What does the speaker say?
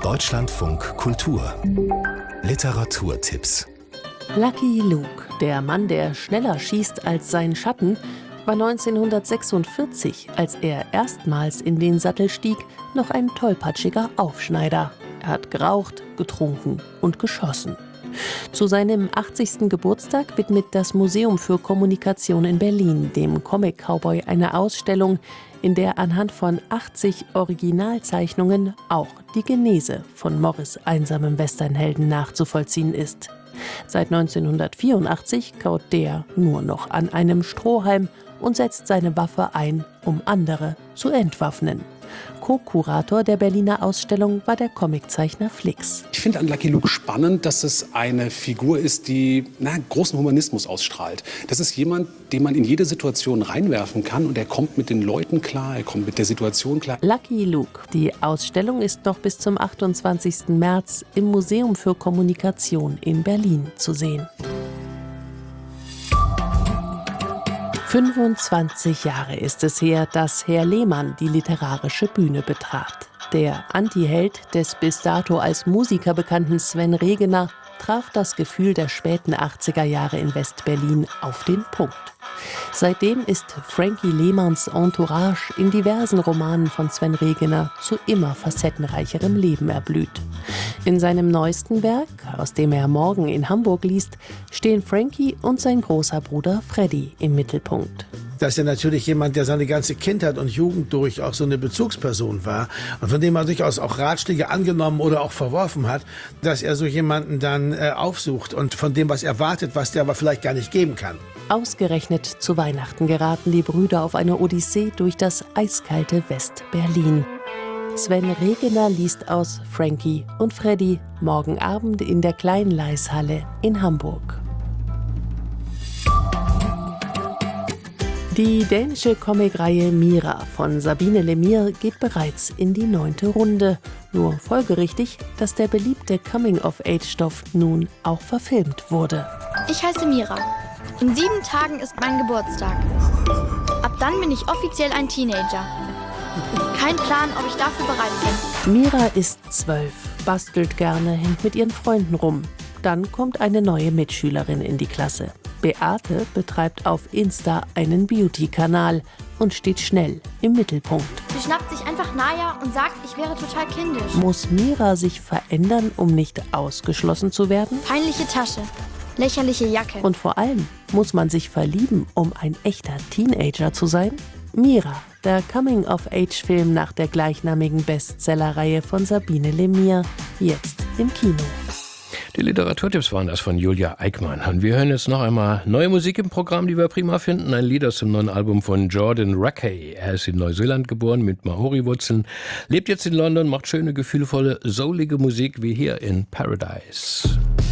Deutschlandfunk Kultur Literaturtipps. Lucky Luke, der Mann, der schneller schießt als sein Schatten, war 1946, als er erstmals in den Sattel stieg, noch ein tollpatschiger Aufschneider. Er hat geraucht, getrunken und geschossen. Zu seinem 80. Geburtstag widmet das Museum für Kommunikation in Berlin dem Comic-Cowboy eine Ausstellung, in der anhand von 80 Originalzeichnungen auch die Genese von Morris' einsamem Westernhelden nachzuvollziehen ist. Seit 1984 kaut der nur noch an einem Strohhalm und setzt seine Waffe ein, um andere zu entwaffnen. Co-Kurator der Berliner Ausstellung war der Comiczeichner Flix. Ich finde an Lucky Luke spannend, dass es eine Figur ist, die großen Humanismus ausstrahlt. Das ist jemand, den man in jede Situation reinwerfen kann und er kommt mit den Leuten klar, er kommt mit der Situation klar. Lucky Luke. Die Ausstellung ist noch bis zum 28. März im Museum für Kommunikation in Berlin zu sehen. 25 Jahre ist es her, dass Herr Lehmann die literarische Bühne betrat. Der Antiheld des bis dato als Musiker bekannten Sven Regener traf das Gefühl der späten 80er Jahre in West-Berlin auf den Punkt. Seitdem ist Frankie Lehmanns Entourage in diversen Romanen von Sven Regener zu immer facettenreicherem Leben erblüht. In seinem neuesten Werk, aus dem er morgen in Hamburg liest, stehen Frankie und sein großer Bruder Freddy im Mittelpunkt. Dass er natürlich jemand, der seine ganze Kindheit und Jugend durch auch so eine Bezugsperson war und von dem man durchaus auch Ratschläge angenommen oder auch verworfen hat, dass er so jemanden dann aufsucht und von dem was erwartet, was der aber vielleicht gar nicht geben kann. Ausgerechnet zu Weihnachten geraten die Brüder auf eine Odyssee durch das eiskalte West-Berlin. Sven Regener liest aus Frankie und Freddy morgen Abend in der Klein-Leis-Halle in Hamburg. Die dänische Comicreihe Mira von Sabine Lemire geht bereits in die 9. Runde. Nur folgerichtig, dass der beliebte Coming-of-Age-Stoff nun auch verfilmt wurde. Ich heiße Mira. In 7 Tagen ist mein Geburtstag. Ab dann bin ich offiziell ein Teenager. Kein Plan, ob ich dafür bereit bin. Mira ist 12, bastelt gerne, hängt mit ihren Freunden rum. Dann kommt eine neue Mitschülerin in die Klasse. Beate betreibt auf Insta einen Beauty-Kanal und steht schnell im Mittelpunkt. Sie schnappt sich einfach Naya und sagt, ich wäre total kindisch. Muss Mira sich verändern, um nicht ausgeschlossen zu werden? Peinliche Tasche, lächerliche Jacke. Und vor allem, muss man sich verlieben, um ein echter Teenager zu sein? Mira, der Coming-of-Age-Film nach der gleichnamigen Bestsellerreihe von Sabine Lemire, jetzt im Kino. Die Literaturtipps waren das von Julia Eickmann. Und wir hören jetzt noch einmal neue Musik im Programm, die wir prima finden. Ein Lied aus dem neuen Album von Jordan Rakei. Er ist in Neuseeland geboren mit Maori-Wurzeln, lebt jetzt in London, macht schöne, gefühlvolle, soulige Musik wie hier in Paradise.